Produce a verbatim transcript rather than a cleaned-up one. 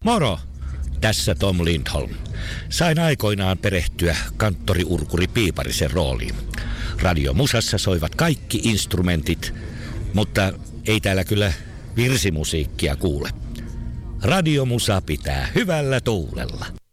Moro! Tässä Tom Lindholm. Sain aikoinaan perehtyä kanttori Urkuri Piiparisen rooliin. Radiomusassa soivat kaikki instrumentit, mutta ei täällä kyllä virsimusiikkia kuule. Radiomusa pitää hyvällä tuulella.